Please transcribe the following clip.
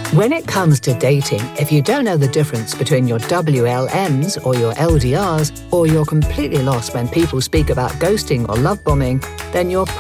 When it comes to dating, if you don't know the difference between your WLMs or your LDRs, or you're completely lost when people speak about ghosting or love bombing, then you're